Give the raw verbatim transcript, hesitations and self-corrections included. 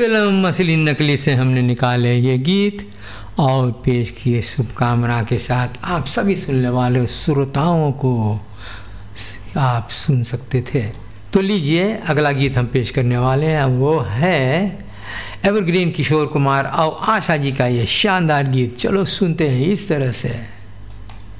Film असली नकली से हमने निकाले ये गीत और पेश किए शुभकामना के साथ आप सभी सुनने वाले श्रोताओं को आप सुन सकते थे। तो लीजिए अगला गीत हम पेश करने वाले हैं, वो है एवरग्रीन किशोर कुमार और आशा जी का ये शानदार गीत। चलो सुनते हैं इस तरह से।